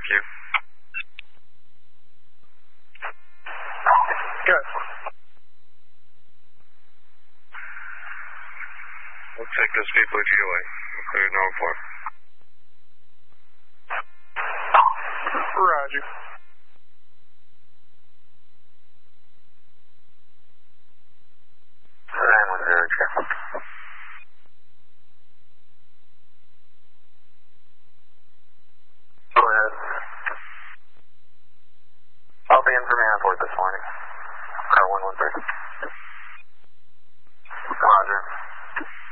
you. Good. Looks like those people are GOA. Clear no report. Roger. Go ahead. I'll be in for Manport this morning. Car 113.